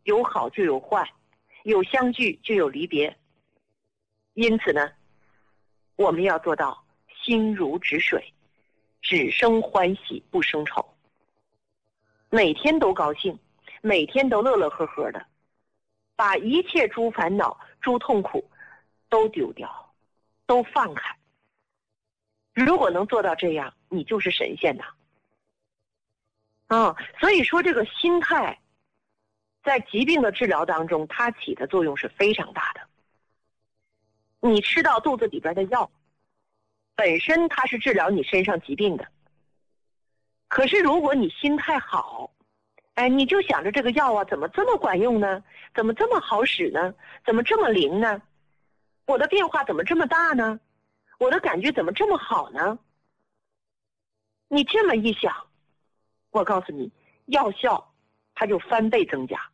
有好就有坏，有相聚就有离别。因此呢，我们要做到心如止水，只生欢喜不生愁，每天都高兴，每天都乐乐呵呵的，把一切诸烦恼诸痛苦都丢掉，都放开。如果能做到这样，你就是神仙呐。所以说这个心态在疾病的治疗当中，它起的作用是非常大的。你吃到肚子里边的药，本身它是治疗你身上疾病的，可是如果你心态好，你就想着这个药啊，怎么这么管用呢？怎么这么好使呢？怎么这么灵呢？我的变化怎么这么大呢？我的感觉怎么这么好呢？你这么一想，我告诉你，药效它就翻倍增加。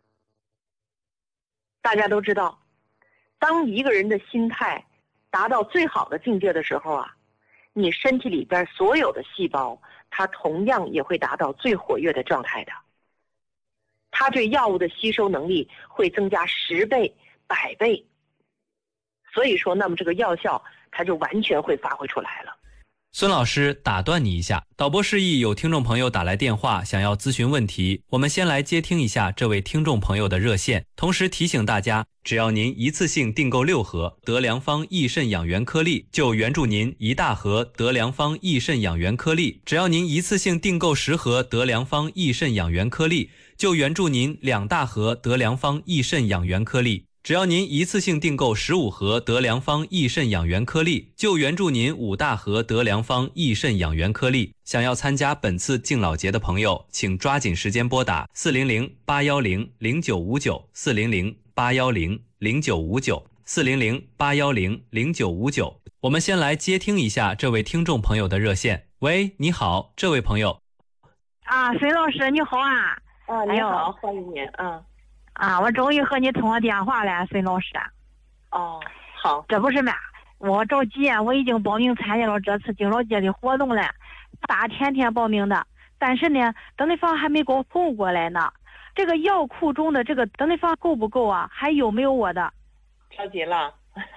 大家都知道，当一个人的心态达到最好的境界的时候啊，你身体里边所有的细胞，它同样也会达到最活跃的状态的。它对药物的吸收能力会增加10倍、100倍。所以说，那么这个药效它就完全会发挥出来了。 孙老师，打断你一下，导播示意有听众朋友打来电话想要咨询问题，我们先来接听一下这位听众朋友的热线。同时提醒大家，只要您一次性订购6盒德良方益肾养元颗粒，就援助您1大盒德良方益肾养元颗粒；只要您一次性订购10盒德良方益肾养元颗粒，就援助您2大盒德良方益肾养元颗粒；只要您一次性订购15盒德良方益肾养元颗粒，就援助您5大盒德良方益肾养元颗粒。想要参加本次敬老节的朋友，请抓紧时间拨打400-810-0959，400-810-0959，400-810-0959。我们先来接听一下这位听众朋友的热线。喂，你好，这位朋友。 孙老师你好啊。 你好，欢迎您。 我终于和你通了电话了，孙老师。 好。 这不是嘛，我着急，我已经报名参加了这次敬老节的活动了，大天报名的，但是呢，等待房还没给我送过来呢。这个药库中的这个等待房够不够啊？还有没有我的？ 着急了。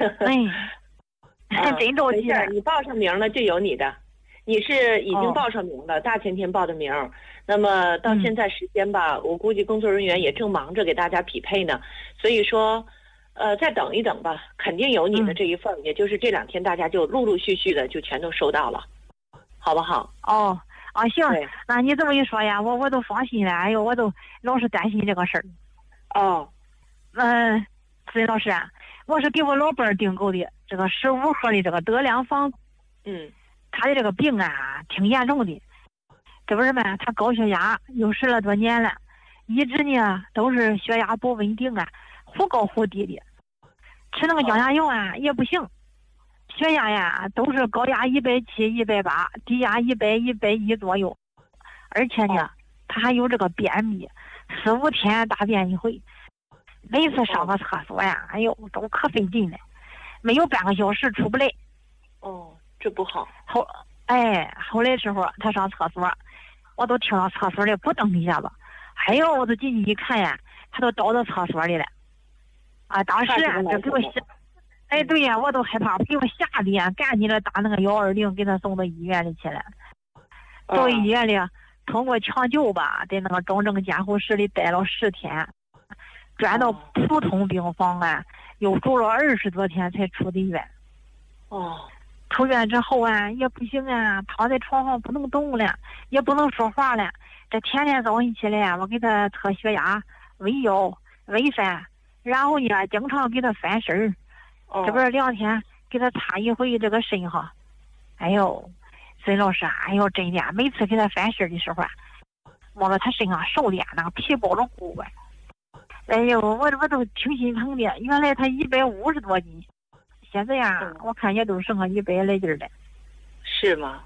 真着急了。 你报上名了就有你的，你是已经报上名了，大前天报的名。那么到现在时间吧，我估计工作人员也正忙着给大家匹配呢，所以说再等一等吧，肯定有你的这一份，也就是这2天大家就陆陆续续的就全都收到了，好不好？ 行，那你这么一说呀，我都放心了。哎呦，我都老是担心这个事儿。孙老师，我是给我老伴儿订购的这个15盒的这个德良方。他的这个病啊挺严重的，这不是嘛，他高血压有10来多年了，一直呢都是血压不稳定啊，忽高忽低的，吃那个降压药啊也不行，血压呀都是高压170、180，低压100、110左右，而且呢他还有这个便秘，4、5天大便一回，每次上个厕所呀，哎呦都可费劲了，没有半个小时出不来。 这不好。 后来时候他上厕所，我都听到厕所里咕噔一下子，哎呦我都进去一看呀，他都倒到厕所里了。当时这给我吓，对呀，我都害怕，给我吓的呀，赶紧的打那个120给他送到医院里去了。到医院里通过抢救吧，在那个重症监护室里待了10天，转到普通病房啊，又住了20多天才出的院。出院之后啊也不行啊，躺在床上不能动了，也不能说话了。这天天早上起来我给他测血压、喂药、喂饭，然后呢经常给他翻身儿。这不是2天给他擦一回这个身哈。哎呦，孙老师，哎呦真的，每次给他翻身的时候啊，摸着他身上瘦的那个皮包着骨啊。哎呦，我都挺心疼的，原来他150多斤。现在呀，我看也都剩个100来斤了。 是吗？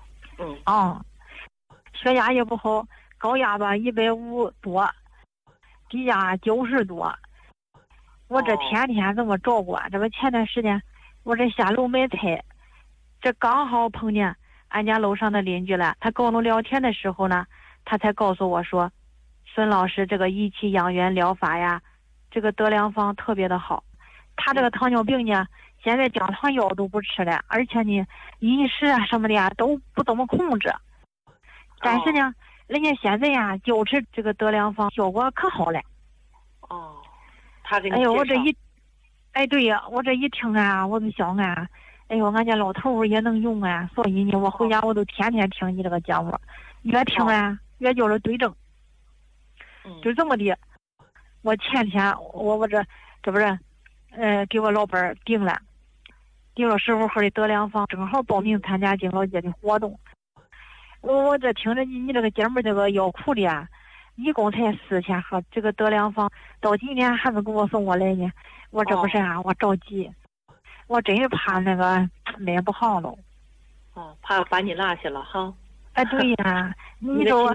血压也不好，高压吧150多，低压90多。我这天天这么照顾这不前段时间我这下楼买菜，这刚好碰见俺家楼上的邻居了。他跟我聊天的时候呢，他才告诉我说， 孙老师这个益气养元疗法呀，这个德良方特别的好。他这个糖尿病呢，现在降糖药都不吃了，而且呢，饮食啊什么的呀都不怎么控制。但是呢，人家现在呀就吃这个德良方，效果可好了。 哦，他给你哎呦， 介绍对呀，我这一听啊，我就想啊，哎呦，俺家老头儿也能用啊，所以呢，我回家我都天天听你这个节目，越听啊越觉得对症。就这么的，我前天我这不是，给我老伴儿订了15盒的德良方，正好报名参加敬老节的活动。我这听着你这个节目这个药库的啊，一共才4000盒，这个德良方到今年还没给我送过来呢。我这不是啊，我着急，我真是怕那个卖不好了。 怕把你落下了哈。 哎，对呀，你说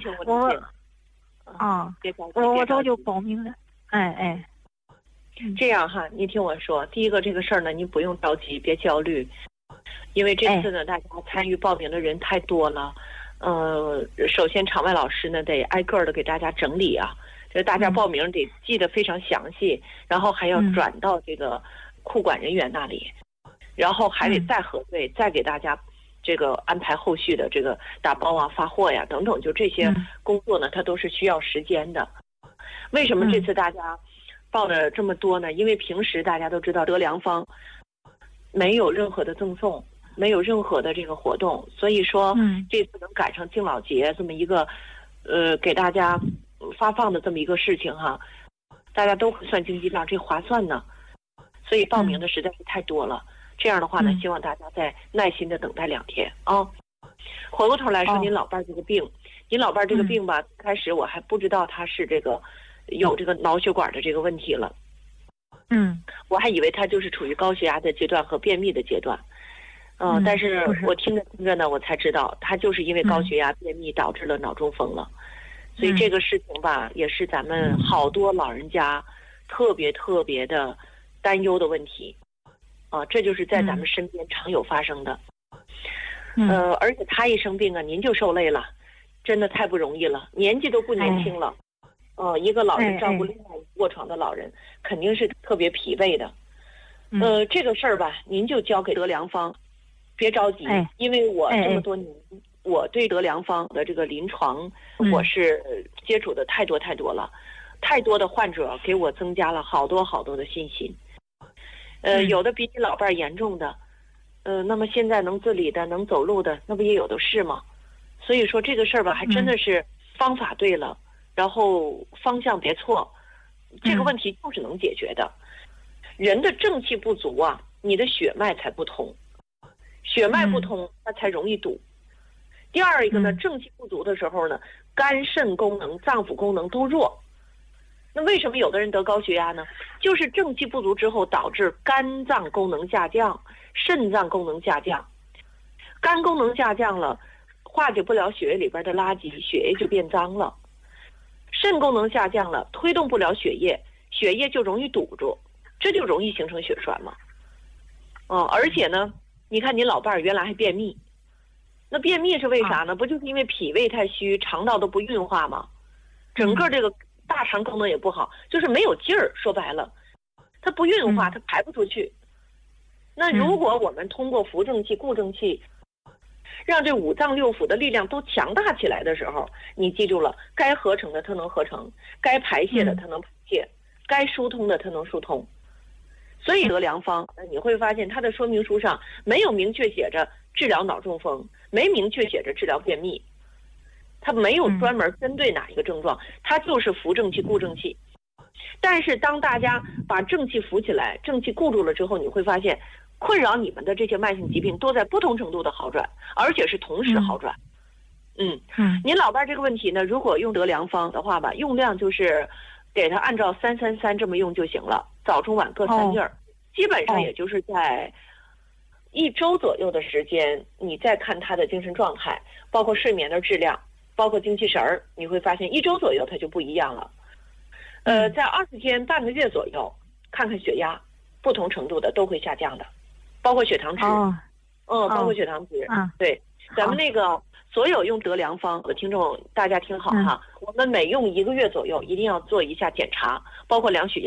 我早就报名了。哎。 这样哈，你听我说，第一个这个事儿呢，你不用着急，别焦虑，因为这次呢，大家参与报名的人太多了。首先场外老师呢得挨个的给大家整理啊，这大家报名得记得非常详细，然后还要转到这个库管人员那里，然后还得再核对，再给大家这个安排后续的这个打包啊、发货呀等等，就这些工作呢，它都是需要时间的。为什么这次大家报的这么多呢？因为平时大家都知道德良方没有任何的赠送，没有任何的这个活动，所以说这次能赶上敬老节这么一个给大家发放的这么一个事情哈，大家都算经济账，这划算呢，所以报名的实在是太多了。这样的话呢，希望大家再耐心的等待2天啊。回过头来说，您老伴儿这个病，您老伴儿这个病吧，开始我还不知道他是这个有这个脑血管的这个问题了，我还以为他就是处于高血压的阶段和便秘的阶段，但是我听着呢，我才知道他就是因为高血压、便秘导致了脑中风了，所以这个事情吧，也是咱们好多老人家特别的担忧的问题。这就是在咱们身边常有发生的，而且他一生病啊，您就受累了，真的太不容易了，年纪都不年轻了，一个老人照顾另外一个卧床的老人，肯定是特别疲惫的。这个事儿吧，您就交给德良方，别着急，因为我这么多年，我对德良方的这个临床，我是接触的太多了，太多的患者给我增加了好多的信心。有的比你老伴儿严重的，那么现在能自理的、能走路的，那不也有的是吗？所以说这个事儿吧，还真的是方法对了，然后方向别错，这个问题就是能解决的。人的正气不足啊，你的血脉才不通，血脉不通，它才容易堵。第二一个呢，正气不足的时候呢，肝肾功能、脏腑功能都弱。那为什么有的人得高血压呢？就是正气不足之后导致肝脏功能下降，肾脏功能下降，肝功能下降了，化解不了血液里边的垃圾，血液就变脏了；肾功能下降了，推动不了血液，血液就容易堵住，这就容易形成血栓嘛。而且呢，你看您老伴儿原来还便秘，那便秘是为啥呢？不就是因为脾胃太虚，肠道都不运化吗？整个这个大肠功能也不好，就是没有劲儿，说白了，它不运化，它排不出去。那如果我们通过扶正气、固正气，让这五脏六腑的力量都强大起来的时候，你记住了，该合成的它能合成，该排泄的它能排泄，该疏通的它能疏通。所以德良方，你会发现它的说明书上没有明确写着治疗脑中风，没明确写着治疗便秘，它没有专门针对哪一个症状，它就是扶正气、固正气。但是当大家把正气扶起来，正气固住了之后，你会发现困扰你们的这些慢性疾病都在不同程度的好转，而且是同时好转。您老伴这个问题呢，如果用德良方的话吧，用量就是给他按照333这么用就行了，早中晚各3粒儿，基本上也就是在1周左右的时间，你再看他的精神状态，包括睡眠的质量，包括精气神儿，你会发现1周左右它就不一样了。在20天半个月左右，看看血压，不同程度的都会下降的，包括血糖值，包括血糖值。对，咱们那个所有用德良方的听众，大家听好哈，我们每用1个月左右，一定要做一下检查，包括量血压。